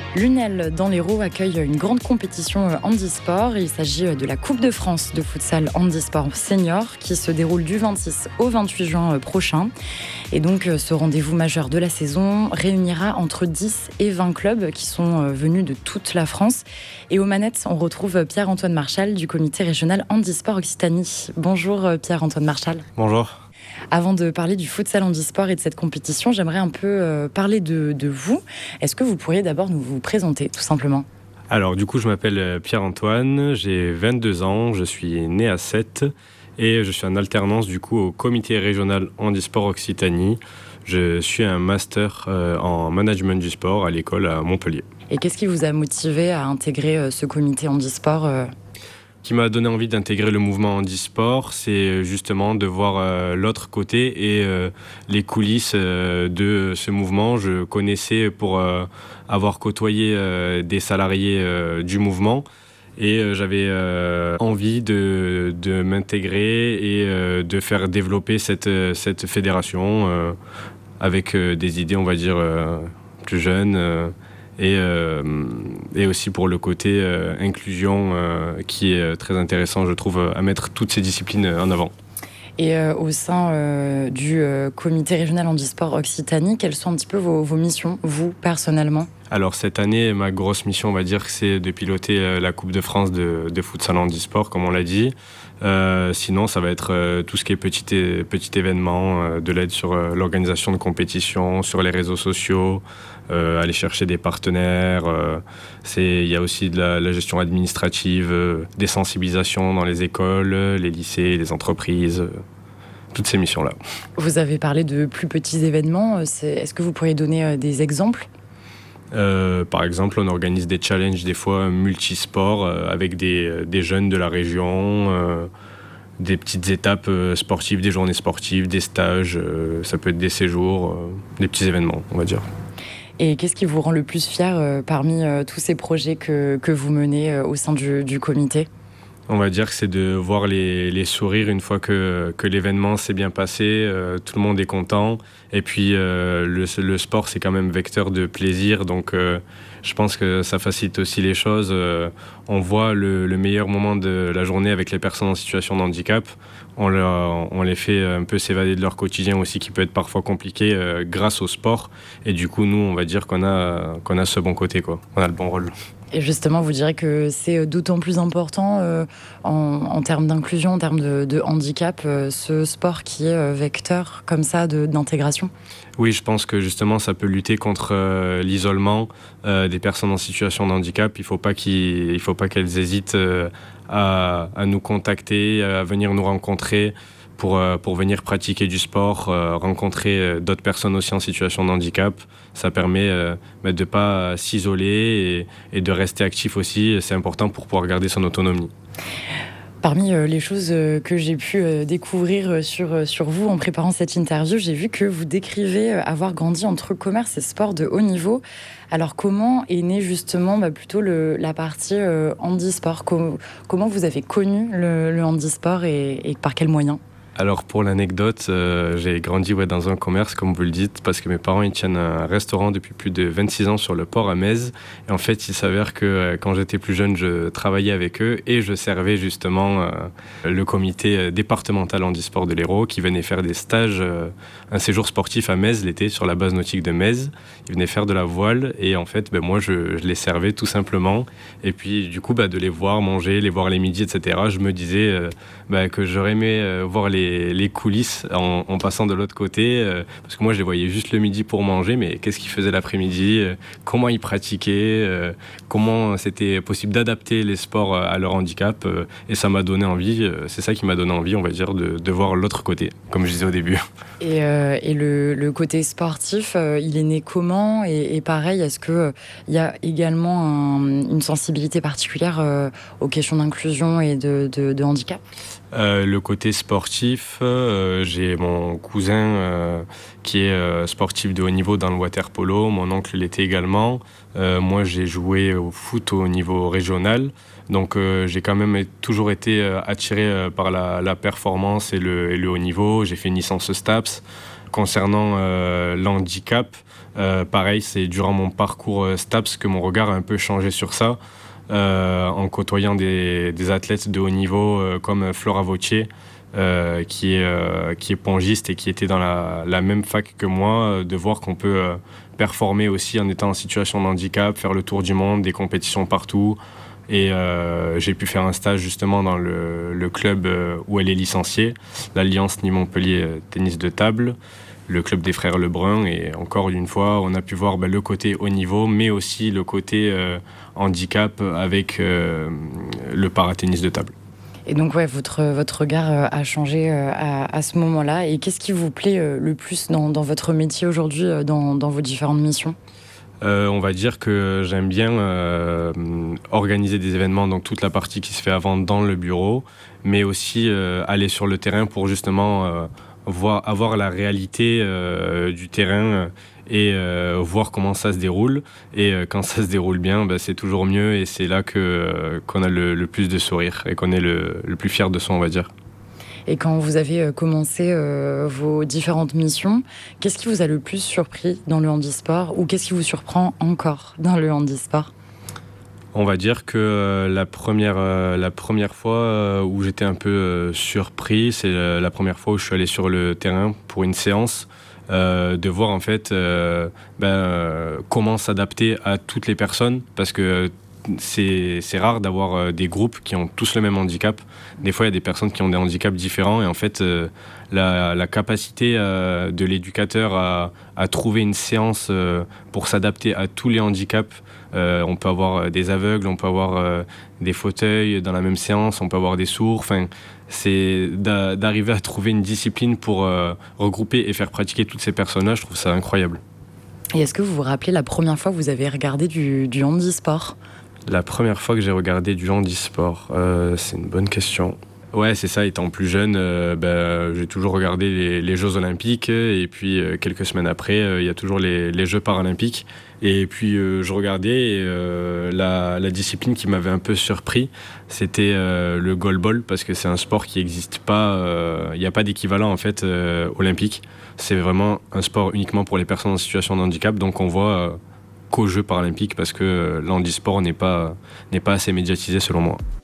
Lunel dans l'Hérault accueille une grande compétition handisport. Il s'agit de la Coupe de France de futsal handisport senior qui se déroule du 26 au 28 juin prochain. Et donc ce rendez-vous majeur de la saison réunira entre 10 et 20 clubs qui sont venus de toute la France. Et aux manettes, on retrouve Pierre-Antoine Marchal du comité régional handisport Occitanie. Bonjour Pierre-Antoine Marchal. Bonjour. Avant de parler du futsal handisport et de cette compétition, j'aimerais un peu parler de vous. Est-ce que vous pourriez d'abord nous vous présenter, tout simplement ? Alors, du coup, je m'appelle Pierre-Antoine, j'ai 22 ans, je suis né à Sète et je suis en alternance, du coup, au comité régional handisport Occitanie. Je suis un master en management du sport à l'école à Montpellier. Et qu'est-ce qui vous a motivé à intégrer ce comité handisport qui m'a donné envie d'intégrer le mouvement handisport, c'est justement de voir l'autre côté et les coulisses de ce mouvement. Je connaissais pour avoir côtoyé des salariés du mouvement et j'avais envie de m'intégrer et de faire développer cette fédération avec des idées, on va dire, plus jeunes. Et aussi pour le côté inclusion qui est très intéressant, je trouve, à mettre toutes ces disciplines en avant. Et au sein du comité régional handisport Occitanie, quelles sont un petit peu vos missions, vous, personnellement ? Alors cette année, ma grosse mission, on va dire, c'est de piloter la Coupe de France de futsal handisport, comme on l'a dit. Sinon, ça va être tout ce qui est petit événement, de l'aide sur l'organisation de compétitions, sur les réseaux sociaux, aller chercher des partenaires. Il y a aussi de la gestion administrative, des sensibilisations dans les écoles, les lycées, les entreprises. Toutes ces missions-là. Vous avez parlé de plus petits événements. Est-ce que vous pourriez donner des exemples ? Par exemple, on organise des challenges des fois multisports avec des jeunes de la région, des petites étapes sportives, des journées sportives, des stages, ça peut être des séjours, des petits événements, on va dire. Et qu'est-ce qui vous rend le plus fier parmi tous ces projets que vous menez au sein du comité ? On va dire que c'est de voir les sourires une fois que l'événement s'est bien passé, tout le monde est content. Et puis le sport, c'est quand même vecteur de plaisir, donc je pense que ça facilite aussi les choses. On voit le meilleur moment de la journée avec les personnes en situation de handicap. On les fait un peu s'évader de leur quotidien aussi, qui peut être parfois compliqué grâce au sport. Et du coup, nous, on va dire qu'on a ce bon côté, quoi. On a le bon rôle. Et justement, vous direz que c'est d'autant plus important en termes d'inclusion, en termes de handicap, ce sport qui est vecteur comme ça d'intégration ? Oui, je pense que justement, ça peut lutter contre l'isolement des personnes en situation de handicap. Il faut pas qu'elles hésitent à nous contacter, à venir nous rencontrer pour venir pratiquer du sport, rencontrer d'autres personnes aussi en situation de handicap. Ça permet de ne pas s'isoler et de rester actif aussi. C'est important pour pouvoir garder son autonomie. Parmi les choses que j'ai pu découvrir sur vous en préparant cette interview, j'ai vu que vous décrivez avoir grandi entre commerce et sport de haut niveau. Alors comment est née justement plutôt la partie handisport ? Comment vous avez connu le handisport et par quels moyens ? Alors pour l'anecdote, j'ai grandi dans un commerce, comme vous le dites, parce que mes parents ils tiennent un restaurant depuis plus de 26 ans sur le port à Metz. Et en fait, il s'avère que quand j'étais plus jeune, je travaillais avec eux et je servais justement le comité départemental handisport de l'Hérault qui venait faire des stages, un séjour sportif à Metz l'été sur la base nautique de Metz. Ils venaient faire de la voile et en fait, moi je les servais tout simplement. Et puis du coup, de les voir manger, les voir les midis, etc., je me disais que j'aurais aimé voir les coulisses en passant de l'autre côté, parce que moi je les voyais juste le midi pour manger, mais qu'est-ce qu'ils faisaient l'après-midi, comment ils pratiquaient, comment c'était possible d'adapter les sports à leur handicap, et ça m'a donné envie, c'est ça qui m'a donné envie, on va dire, de voir l'autre côté, comme je disais au début. Et le côté sportif, il est né comment ? Et pareil, est-ce qu'il y a également une sensibilité particulière aux questions d'inclusion et de handicap ? Le côté sportif, j'ai mon cousin qui est sportif de haut niveau dans le water-polo, mon oncle l'était également. Moi, j'ai joué au foot au niveau régional, donc j'ai quand même toujours été attiré par la performance et le haut niveau. J'ai fait une licence STAPS. Concernant l'handicap, pareil, c'est durant mon parcours STAPS que mon regard a un peu changé sur ça, en côtoyant des athlètes de haut niveau comme Flora Vautier, qui est pongiste et qui était dans la même fac que moi, de voir qu'on peut performer aussi en étant en situation de handicap, faire le tour du monde, des compétitions partout. Et j'ai pu faire un stage justement dans le club où elle est licenciée, l'Alliance Nîmes-Montpellier Tennis de Table, le club des frères Lebrun. Et encore une fois, on a pu voir le côté haut niveau, mais aussi le côté handicap avec le paratennis de table. Et donc, ouais, votre regard a changé à ce moment-là. Et qu'est-ce qui vous plaît le plus dans votre métier aujourd'hui, dans vos différentes missions ? On va dire que j'aime bien organiser des événements, donc toute la partie qui se fait avant dans le bureau, mais aussi aller sur le terrain pour justement avoir la réalité du terrain et voir comment ça se déroule. Et quand ça se déroule bien, c'est toujours mieux et c'est là qu'on a le plus de sourire et qu'on est le plus fier de soi, on va dire. Et quand vous avez commencé vos différentes missions, qu'est-ce qui vous a le plus surpris dans le handisport ou qu'est-ce qui vous surprend encore dans le handisport ? On va dire que la première fois où j'étais un peu surpris, c'est la première fois où je suis allé sur le terrain pour une séance, de voir en fait comment s'adapter à toutes les personnes, parce que c'est rare d'avoir des groupes qui ont tous le même handicap. Des fois, il y a des personnes qui ont des handicaps différents et en fait, la capacité de l'éducateur à trouver une séance pour s'adapter à tous les handicaps. On peut avoir des aveugles, on peut avoir des fauteuils dans la même séance, on peut avoir des sourds. Enfin, c'est d'arriver à trouver une discipline pour regrouper et faire pratiquer toutes ces personnes-là. Je trouve ça incroyable. Et est-ce que vous vous rappelez la première fois que vous avez regardé du handisport ? La première fois que j'ai regardé du handisport, c'est une bonne question. Ouais, c'est ça, étant plus jeune, j'ai toujours regardé les Jeux Olympiques et puis quelques semaines après, il y a toujours les Jeux Paralympiques. Et puis je regardais et la discipline qui m'avait un peu surpris, c'était le goalball, parce que c'est un sport qui n'existe pas, il n'y a pas d'équivalent en fait olympique. C'est vraiment un sport uniquement pour les personnes en situation de handicap, donc on voit qu'aux Jeux Paralympiques parce que l'handisport n'est pas assez médiatisé selon moi.